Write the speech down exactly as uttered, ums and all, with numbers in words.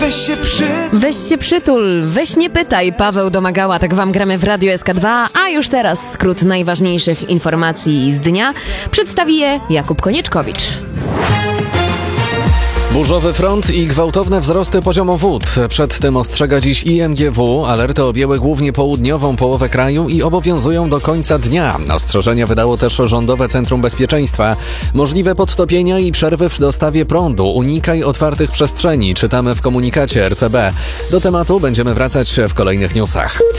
Weź się przy... Weź się przytul, weź nie pytaj, Paweł Domagała, tak wam gramy w Radio S K dwa, a już teraz skrót najważniejszych informacji z dnia przedstawi je Jakub Konieczkowicz. Burzowy front i gwałtowne wzrosty poziomu wód. Przed tym ostrzega dziś I M G W. Alerty objęły głównie południową połowę kraju i obowiązują do końca dnia. Ostrzeżenia wydało też Rządowe Centrum Bezpieczeństwa. Możliwe podtopienia i przerwy w dostawie prądu. Unikaj otwartych przestrzeni, czytamy w komunikacie R C B. Do tematu będziemy wracać w kolejnych newsach.